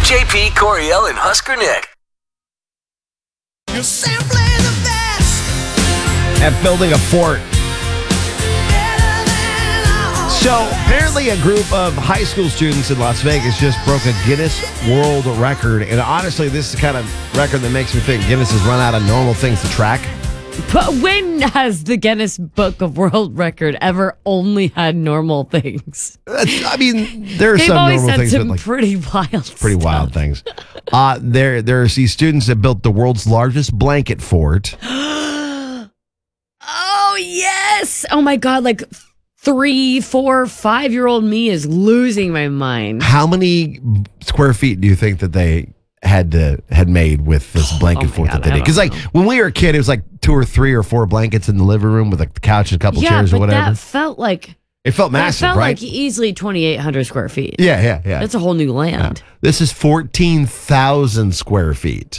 JP, Coriel, and Husker Nick. You're simply the best. At building a fort. So apparently a group of high school students in Las Vegas just broke a Guinness World Record. And honestly, this is the kind of record that makes me think Guinness has run out of normal things to track. But when has the Guinness Book of World Record ever only had normal things? I mean, there are They've some always normal had things, some but pretty wild pretty wild things. There's these students that built the world's largest blanket fort. Oh, yes. Oh, my God. Like 3, 4, 5-year-old me is losing my mind. How many square feet do you think that they had made with this blanket fort that they did? Because like when we were a kid, it was like 2 or 3 or 4 blankets in the living room with a couch and a couple chairs or whatever. Yeah, but that felt like... It felt massive, It felt right? like easily 2,800 square feet. Yeah. That's a whole new land. Yeah. This is 14,000 square feet.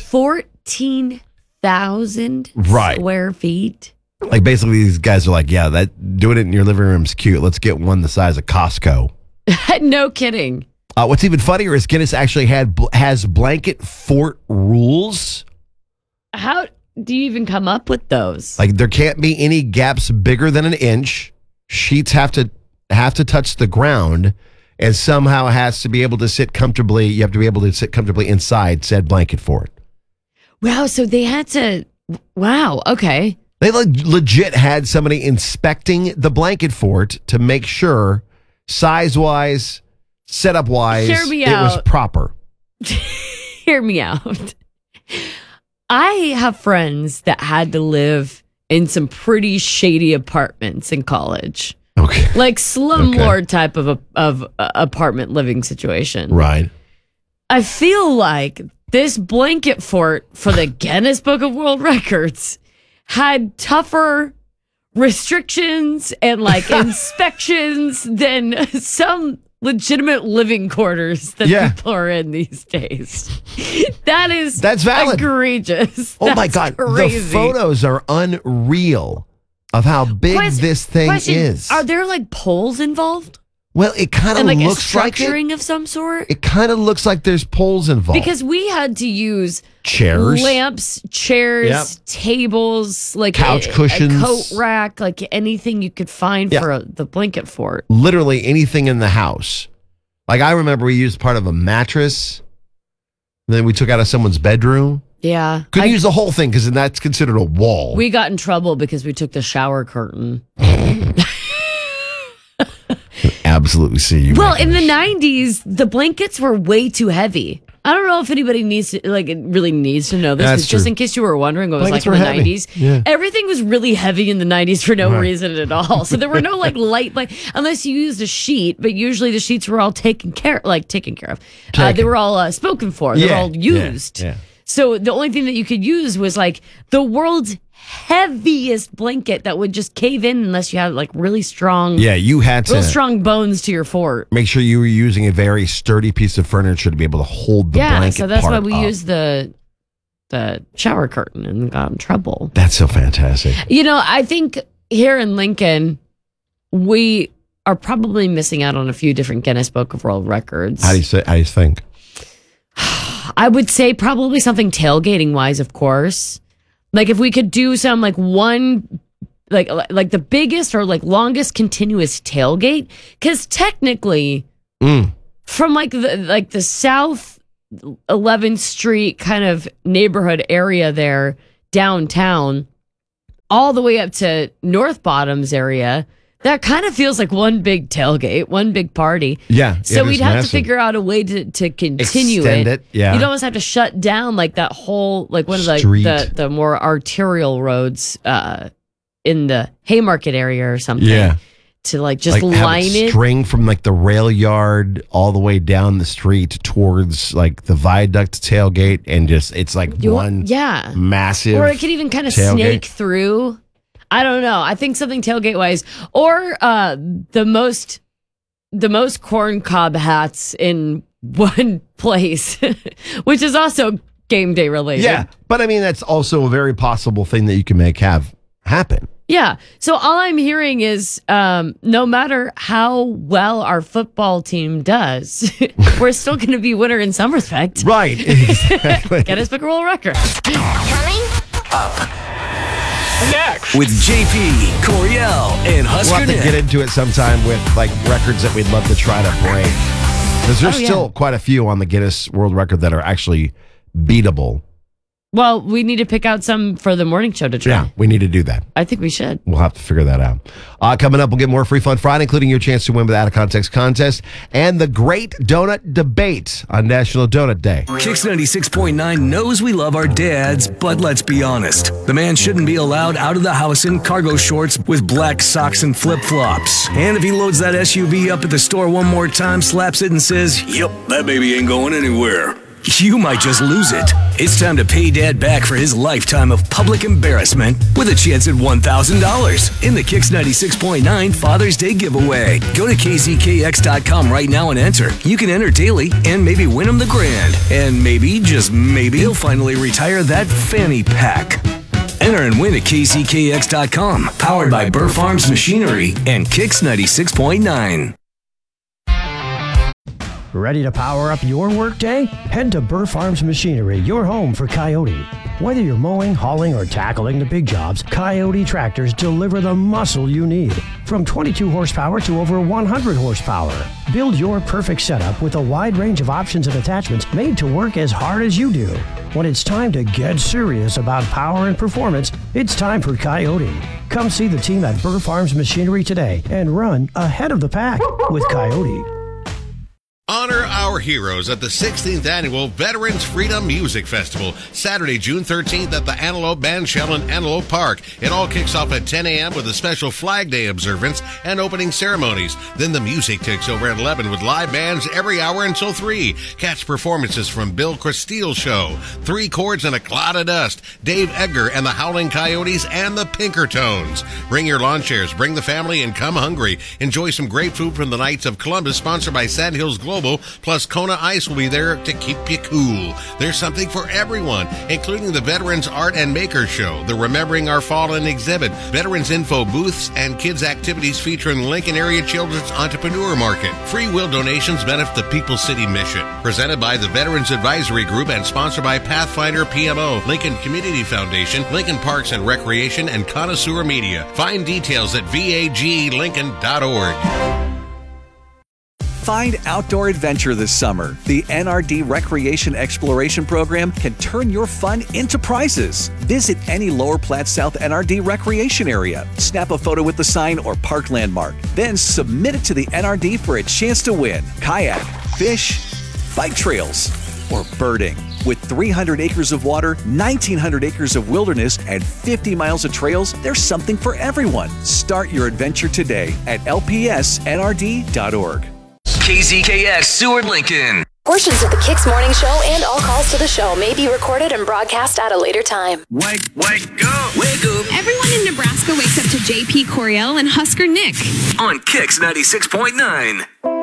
14,000 Right. square feet? Like basically these guys are like, yeah, that doing it in your living room is cute. Let's get one the size of Costco. No kidding. What's even funnier is Guinness actually has blanket fort rules. How do you even come up with those? Like there can't be any gaps bigger than an inch. Sheets have to touch the ground, and somehow has to be able to sit comfortably. You have to be able to sit comfortably inside said blanket fort. Wow, so they had to. Wow, okay. They legit had somebody inspecting the blanket fort to make sure, size wise, setup wise, Hear me it out. was proper. Hear me out. I have friends that had to live in some pretty shady apartments in college. Okay. Like slumlord type of apartment living situation. Right. I feel like this blanket fort for the Guinness Book of World Records had tougher restrictions and like inspections than some legitimate living quarters that people are in these days. That's valid. Egregious. Oh my That's God. crazy. The photos are unreal of how big this thing is. Are there like poles involved? Well, it kind of And like looks a like it. structuring of some sort? It kind of looks like there's poles involved. Because we had to use chairs, lamps, chairs, Yep. tables, like couch cushions, a coat rack, like anything you could find for the blanket fort. literally anything in the house. Like I remember we used part of a mattress. Then we took out of someone's bedroom. Yeah. Couldn't use the whole thing because that's considered a wall. We got in trouble because we took the shower curtain. Absolutely see you. Well, in the 90s, the blankets were way too heavy. I don't know if anybody really needs to know this, That's but just true. in case you were wondering what it was Blankets like in the were heavy. 90s, Yeah. everything was really heavy in the 90s for no Right. reason at all. So there were no like light, unless you used a sheet, but usually the sheets were all taken care of. They were all spoken for. They were all used. Yeah. So the only thing that you could use was like the world's heaviest blanket that would just cave in unless you had like really strong, You had real to strong bones to your fort. make sure you were using a very sturdy piece of furniture to be able to hold the blanket. So that's why part we up. used the shower curtain and got in trouble. That's so fantastic. You know, I think here in Lincoln, we are probably missing out on a few different Guinness Book of World Records. How do you think? I would say probably something tailgating wise, of course. Like if we could do some like one, like the biggest or like longest continuous tailgate, because technically from like the South 11th Street kind of neighborhood area there downtown, all the way up to North Bottoms area. That kind of feels like one big tailgate, one big party. Yeah. So it we'd is have massive. to figure out a way to continue Extend it, yeah. You'd almost have to shut down like that whole, like one of Street. the more arterial roads in the Haymarket area or something. Yeah. To like just like have line it. string from like the rail yard all the way down the street towards like the viaduct tailgate, and just it's like one massive. Or it could even kind of tailgate. snake through. I don't know. I think something tailgate wise, or the most corn cob hats in one place, which is also game day related. Yeah, but I mean that's also a very possible thing that you can make happen. Yeah. So all I'm hearing is no matter how well our football team does, we're still going to be winner in some respect. Right. Exactly. Guinness Book of World Record. Coming Next. With JP, Coriel, and We'll Husker have to Nick. get into it sometime with like records that we'd love to try to break. Because there's still quite a few on the Guinness World Record that are actually beatable. Well, we need to pick out some for the morning show to try. Yeah, we need to do that. I think we should. We'll have to figure that out. Coming up, we'll get more Free Fun Friday, including your chance to win with the Out of Context contest and the Great Donut Debate on National Donut Day. Kix 96.9 knows we love our dads, but let's be honest. The man shouldn't be allowed out of the house in cargo shorts with black socks and flip-flops. And if he loads that SUV up at the store one more time, slaps it and says, "Yep, that baby ain't going anywhere," you might just lose it. It's time to pay Dad back for his lifetime of public embarrassment with a chance at $1,000 in the Kix 96.9 Father's Day giveaway. Go to kzkx.com right now and enter. You can enter daily and maybe win him the grand. And maybe, just maybe, he'll finally retire that fanny pack. Enter and win at kzkx.com. Powered by Burr Farms Machinery and Kix 96.9. Ready to power up your workday? Head to Burr Farms Machinery, your home for Coyote. Whether you're mowing, hauling, or tackling the big jobs, Coyote tractors deliver the muscle you need. From 22 horsepower to over 100 horsepower. Build your perfect setup with a wide range of options and attachments made to work as hard as you do. When it's time to get serious about power and performance, it's time for Coyote. Come see the team at Burr Farms Machinery today and run ahead of the pack with Coyote. Honor our heroes at the 16th Annual Veterans Freedom Music Festival, Saturday, June 13th at the Antelope Bandshell in Antelope Park. It all kicks off at 10 a.m. with a special Flag Day observance and opening ceremonies. Then the music takes over at 11 with live bands every hour until 3. Catch performances from Bill Christille Show, Three Chords and a Cloud of Dust, Dave Edgar and the Howling Coyotes, and the Pinkertones. Bring your lawn chairs, bring the family, and come hungry. Enjoy some great food from the Knights of Columbus, sponsored by Sandhills Global. Plus, Kona Ice will be there to keep you cool. There's something for everyone, including the Veterans Art and Maker Show, the Remembering Our Fallen exhibit, Veterans Info booths, and kids' activities featuring Lincoln Area Children's Entrepreneur Market. Free will donations benefit the People's City Mission. Presented by the Veterans Advisory Group and sponsored by Pathfinder PMO, Lincoln Community Foundation, Lincoln Parks and Recreation, and Connoisseur Media. Find details at vaglincoln.org. Find outdoor adventure this summer. The NRD Recreation Exploration Program can turn your fun into prizes. Visit any Lower Platte South NRD recreation area. Snap a photo with the sign or park landmark. Then submit it to the NRD for a chance to win kayak, fish, bike trails, or birding. With 300 acres of water, 1,900 acres of wilderness, and 50 miles of trails, there's something for everyone. Start your adventure today at lpsnrd.org. KZKX Seward Lincoln. Portions of the Kix Morning Show and all calls to the show may be recorded and broadcast at a later time. Wake up. Wake up. Everyone in Nebraska wakes up to JP Coriel and Husker Nick. On Kix 96.9.